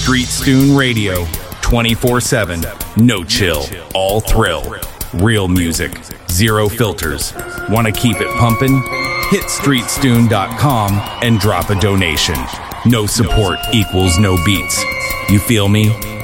Street Stoon Radio, 24/7, no chill, all thrill. Real music, zero filters. Want to keep it pumping? Hit streetstoon.com and drop a donation. No support equals no beats. You feel me?